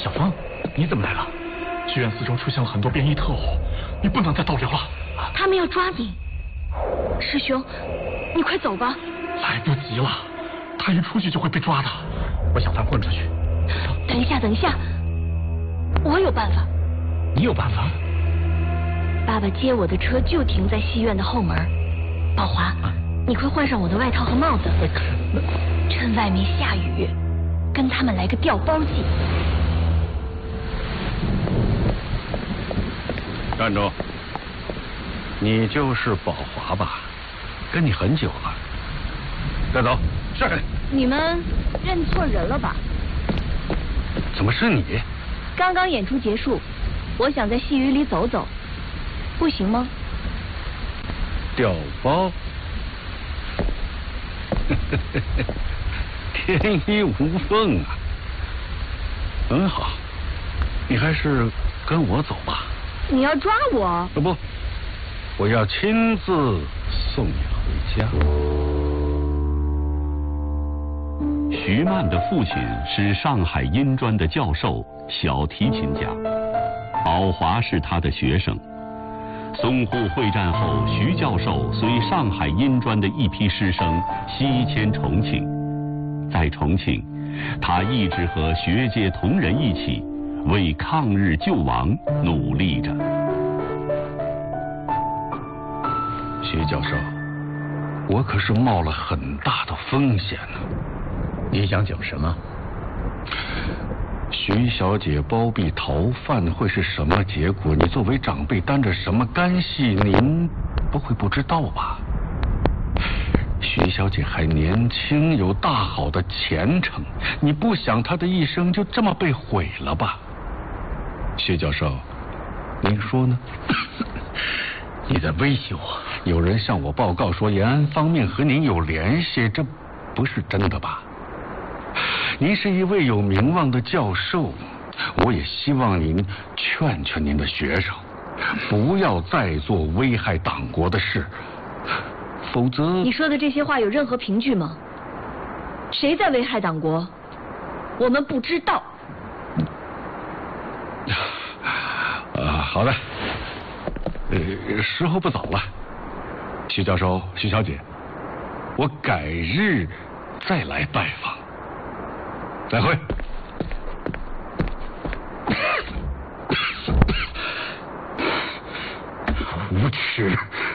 小芳，你怎么来了？剧院四周出现了很多便衣特务，你不能再逗留了。 他们要抓你，师兄，你快走吧。 来不及了，他一出去就会被抓的。我想咱混出去。 等一下，等一下，我有办法。 你有办法？ 爸爸接我的车就停在戏院的后门。宝华，你快换上我的外套和帽子，趁外面下雨，跟他们来个调包计。 站住！你就是宝华吧？跟你很久了。带走。是。 你们认错人了吧？ 怎么是你？ 刚刚演出结束，我想在戏雨里走走，不行吗？ 调包。天衣无缝啊。很好，你还是跟我走吧。 你要抓我？ 不，我要亲自送你回家。 徐曼的父亲是上海音专的教授，小提琴家，宝华是他的学生。淞沪会战后，徐教授随上海音专的一批师生西迁重庆，在重庆，他一直和学界同仁一起为抗日救亡努力着。 徐教授，我可是冒了很大的风险呢。 你想讲什么？ 徐小姐包庇逃犯会是什么结果？你作为长辈担着什么干系？您不会不知道吧？徐小姐还年轻，有大好的前程，你不想她的一生就这么被毁了吧？徐教授，您说呢？ 你在威胁我？ 有人向我报告说延安方面和您有联系，这不是真的吧？您是一位有名望的教授，我也希望您劝劝您的学生，不要再做危害党国的事，否则…… 你说的这些话有任何凭据吗？谁在危害党国？我们不知道。 好的，时候不早了，徐教授、徐小姐，我改日再来拜访。再会。无耻！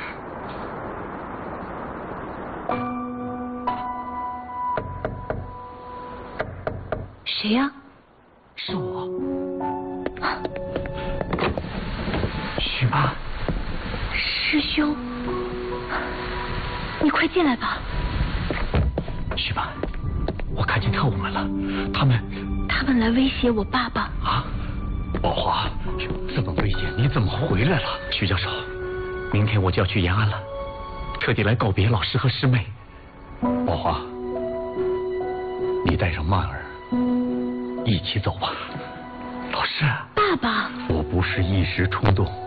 谁呀？ 是我。徐曼。 师兄，你快进来吧。 徐曼，我看见特务们了，他们来威胁我爸爸。 啊，宝华，这么危险，你怎么回来了？徐教授，明天我就要去延安了，特地来告别老师和师妹。宝华，你带上曼儿一起走吧。老师， 爸爸， 我不是一时冲动。